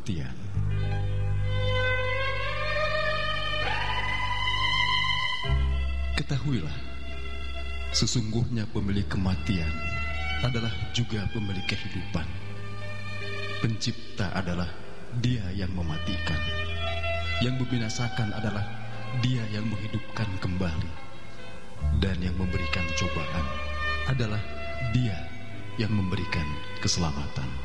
kematian. Ketahuilah, sesungguhnya pemilik kematian adalah juga pemilik kehidupan. Pencipta adalah Dia yang mematikan. Yang membinasakan adalah Dia yang menghidupkan kembali. Dan yang memberikan cobaan adalah Dia yang memberikan keselamatan.